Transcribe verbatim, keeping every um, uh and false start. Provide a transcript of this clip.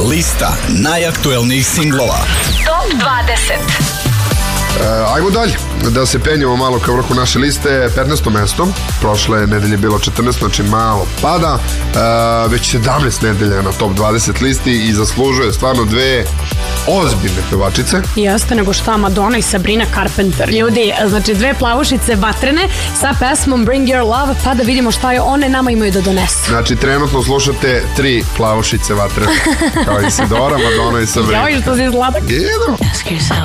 Lista najaktuelnijih singlova. Top dvadeset. Uh, ajmo dalje, da se penjemo malo ka vrhu naše liste. petnaesto mesto, prošle nedelje bilo četrnaesto, znači malo pada. Uh, već sedamnaest nedelja na top dvadeset listi i zaslužuje stvarno dve ozbiljne pevačice. Jeste, nego šta, Madonna i Sabrina Carpenter. Ljudi, znači dve plavušice vatrene sa pesmom Bring Your Love, pa da vidimo šta je one nama imaju da donesu. Znači, trenutno slušate tri plavušice vatrene, kao Isidora, Madonna i Sabrina. Joj, što si sladak. Idemo.